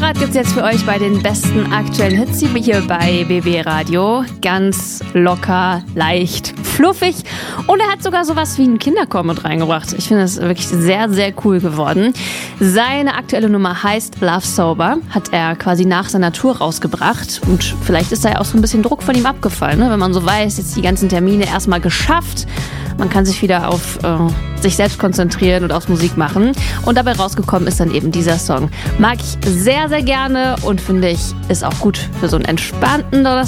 Vorrat gibt's jetzt für euch bei den besten aktuellen Hits hier bei BB Radio. Ganz locker, leicht, fluffig. Und er hat sogar sowas wie einen Kinderchor mit reingebracht. Ich finde das wirklich sehr, sehr cool geworden. Seine aktuelle Nummer heißt Love Sober. Hat er quasi nach seiner Tour rausgebracht. Und vielleicht ist da ja auch so ein bisschen Druck von ihm abgefallen, ne? Wenn man so weiß, jetzt die ganzen Termine erstmal geschafft. Man kann sich wieder auf sich selbst konzentrieren und aufs Musik machen. Und dabei rausgekommen ist dann eben dieser Song. Mag ich sehr, sehr gerne und finde ich, ist auch gut für so einen entspannten